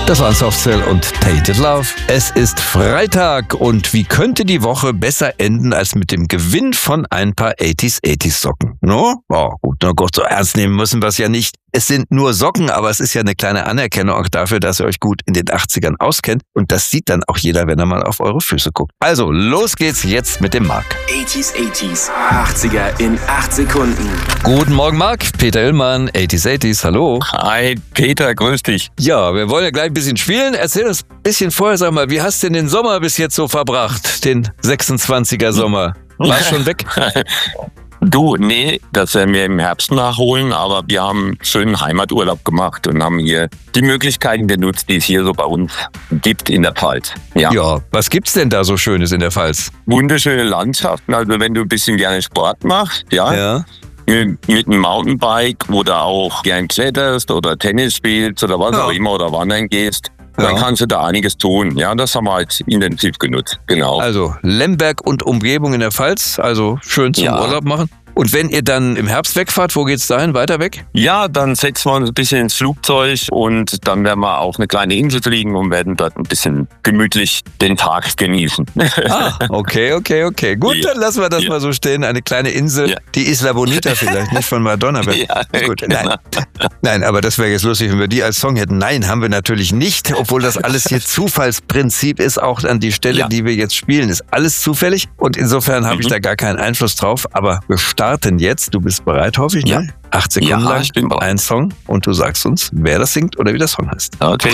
Das waren Softcell und Tainted Love. Es ist Freitag und wie könnte die Woche besser enden als mit dem Gewinn von ein paar 80s Socken? No? Oh, gut, na Gott, so ernst nehmen müssen wir es ja nicht. Es sind nur Socken, aber es ist ja eine kleine Anerkennung auch dafür, dass ihr euch gut in den 80ern auskennt. Und das sieht dann auch jeder, wenn er mal auf eure Füße guckt. Also, los geht's jetzt mit dem Marc. 80er in 8 Sekunden. Guten Morgen, Marc. Peter Illmann, 80s, hallo. Hi, Peter, grüß dich. Ja, wir wollen ja gleich ein bisschen spielen. Erzähl uns ein bisschen vorher, sag mal, wie hast du denn den Sommer bis jetzt so verbracht? Den 26er Sommer. Warst schon weg? Du, nee, das werden wir im Herbst nachholen, aber wir haben schönen Heimaturlaub gemacht und haben hier die Möglichkeiten genutzt, die es hier so bei uns gibt in der Pfalz. Ja, was gibt's denn da so Schönes in der Pfalz? Wunderschöne Landschaften, also wenn du ein bisschen gerne Sport machst, ja. Mit einem Mountainbike oder auch gern kletterst oder Tennis spielst oder was auch immer oder wandern gehst, dann kannst du da einiges tun. Ja, das haben wir halt intensiv genutzt, genau. Also Lemberg und Umgebung in der Pfalz, also schön zum Urlaub machen. Und wenn ihr dann im Herbst wegfahrt, wo geht's dahin? Weiter weg? Ja, dann setzen wir uns ein bisschen ins Flugzeug und dann werden wir auf eine kleine Insel fliegen und werden dort ein bisschen gemütlich den Tag genießen. Okay. Gut, dann lassen wir das mal so stehen. Eine kleine Insel, die Isla Bonita vielleicht, nicht von Madonna. Gut, genau. Nein, aber das wäre jetzt lustig, wenn wir die als Song hätten. Nein, haben wir natürlich nicht, obwohl das alles hier Zufallsprinzip ist, auch an die Stelle, die wir jetzt spielen, ist alles zufällig und insofern habe ich da gar keinen Einfluss drauf, aber wir starten jetzt. Du bist bereit, hoffe ich, ne? 8 Sekunden lang, ein Song und du sagst uns, wer das singt oder wie der Song heißt. Okay.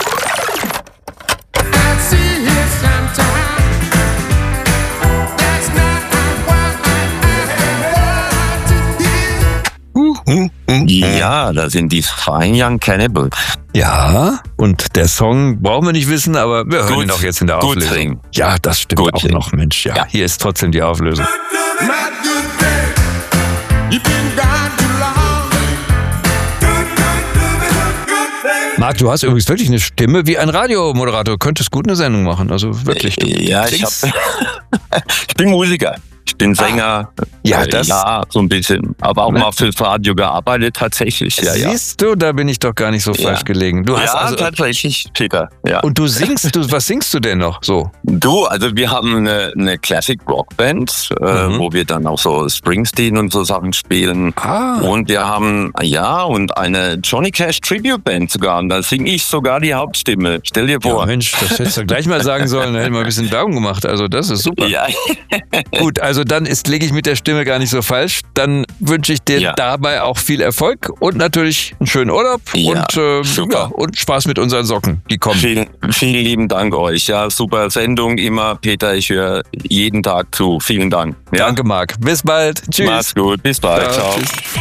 Ja, das sind die Fine Young Cannibals. Ja, und der Song brauchen wir nicht wissen, aber wir hören ihn auch jetzt in der Auflösung. Singen. Ja, das stimmt auch noch, Mensch. Ja, hier ist trotzdem die Auflösung. Marc, du hast übrigens wirklich eine Stimme wie ein Radiomoderator. Du könntest gut eine Sendung machen, also wirklich. Ja, ich bin Musiker. Ich bin Sänger, so ein bisschen, aber auch mal fürs Radio gearbeitet, tatsächlich. Siehst du, da bin ich doch gar nicht so falsch gelegen. Du hast also tatsächlich, Peter. Ja. Und du singst, was singst du denn noch so? Also wir haben eine Classic Rock Band, wo wir dann auch so Springsteen und so Sachen spielen. Und wir haben, und eine Johnny Cash Tribute Band sogar. Und da singe ich sogar die Hauptstimme. Stell dir vor. Ja, Mensch, das hättest du gleich mal sagen sollen, da hätten wir ein bisschen Werbung gemacht. Also das ist super. Ja. Gut, also dann liege ich mit der Stimme gar nicht so falsch. Dann wünsche ich dir dabei auch viel Erfolg und natürlich einen schönen Urlaub und Spaß mit unseren Socken, die kommen. Vielen lieben Dank euch. Ja, super Sendung immer. Peter, ich höre jeden Tag zu. Vielen Dank. Ja? Danke, Marc. Bis bald. Tschüss. Mach's gut. Bis bald. Ciao. Tschüss.